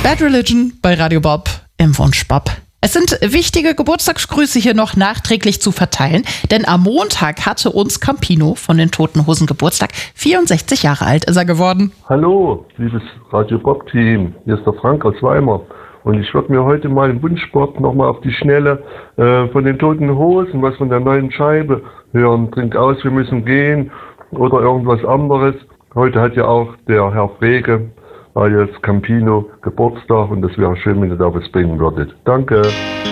Bad Religion bei Radio Bob im Wunschbob. Es sind wichtige Geburtstagsgrüße hier noch nachträglich zu verteilen, denn am Montag hatte uns Campino von den Toten Hosen Geburtstag. 64 Jahre alt ist er geworden. Hallo, liebes Radio Bob Team, hier ist der Frank aus Weimar und ich würde mir heute mal im Wunschbob nochmal auf die Schnelle von den Toten Hosen, was von der neuen Scheibe hören. Trink aus, wir müssen gehen oder irgendwas anderes. Heute hat ja auch der Herr Frege alias Campino Geburtstag und das wäre schön, wenn ihr da was bringen würdet. Danke.